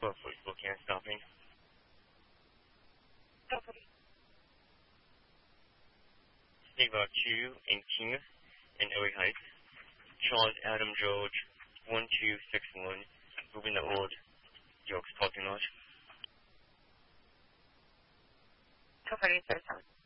Perfect. Booking and stopping. Steve 2 in King in LA Heights. Charles Adam George 1261. Moving the old York's parking lot. 247.